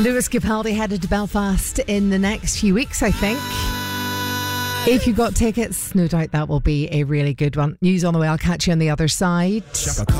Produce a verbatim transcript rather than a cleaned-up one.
Lewis Capaldi headed to Belfast in the next few weeks, I think. If you got tickets, no doubt that will be a really good one. News on the way. I'll catch you on the other side.